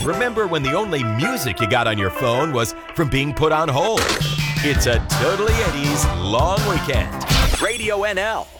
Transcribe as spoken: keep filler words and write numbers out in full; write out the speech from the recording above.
Remember when the only music you got on your phone was from being put on hold? It's a Totally Eddie's long weekend. Radio N L.